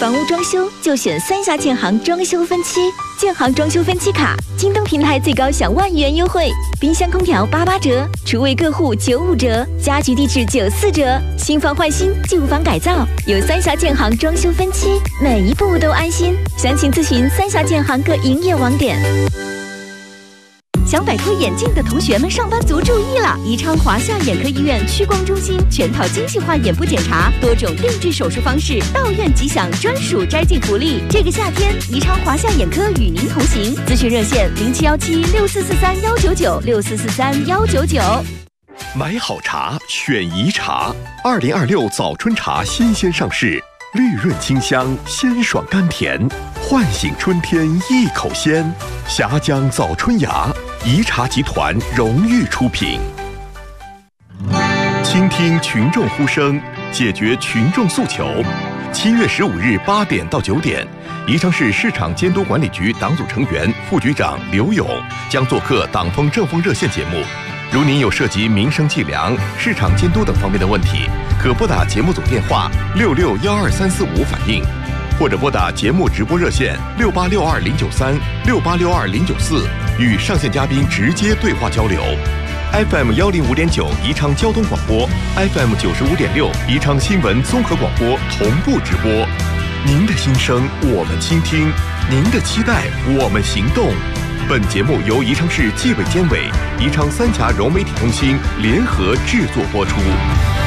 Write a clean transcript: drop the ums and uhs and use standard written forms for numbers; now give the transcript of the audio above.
房屋装修就选三峡建行装修分期，建行装修分期卡，京东平台最高享万元优惠，冰箱空调88折，厨卫各户95折，家居地质94折，新房换新，旧房改造，有三峡建行装修分期，每一步都安心。详情咨询三峡建行各营业网点。想摆脱眼镜的同学们，上班族注意了！宜昌华夏眼科医院屈光中心全套精细化眼部检查，多种定制手术方式，到院即享专属摘镜福利。这个夏天，宜昌华夏眼科与您同行。咨询热线071764431996443199。 买好茶，选宜茶。2026早春茶新鲜上市，绿润清香，鲜爽甘甜，唤醒春天一口鲜。峡江早春芽，宜茶集团荣誉出品。倾听群众呼声，解决群众诉求。7月15日8点到9点，宜昌市市场监督管理局党组成员、副局长刘勇将做客党风政风热线节目。如您有涉及民生计量、市场监督等方面的问题，可拨打节目组电话66-12345反映，或者拨打节目直播热线6862-093、6862-094，与上线嘉宾直接对话交流。FM 105.9宜昌交通广播， FM 95.6宜昌新闻综合广播同步直播。您的心声我们倾听，您的期待我们行动。本节目由宜昌市纪委监委、宜昌三峡融媒体中心联合制作播出。